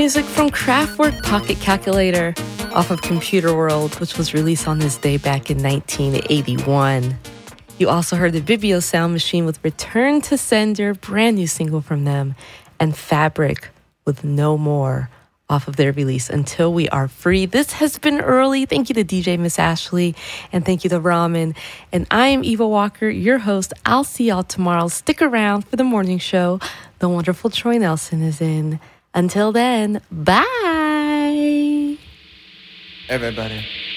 music from Kraftwerk Pocket Calculator off of Computer World, which was released on this day back in 1981. You also heard the Vibio Sound Machine with Return to Sender, brand new single from them, and Fabric with No More off of their release Until We Are Free. This has been early. Thank you to DJ Miss Ashley, and thank you to Ramen. And I am Eva Walker, your host. I'll see y'all tomorrow. Stick around for the morning show. The wonderful Troy Nelson is in. Until then, bye. Everybody.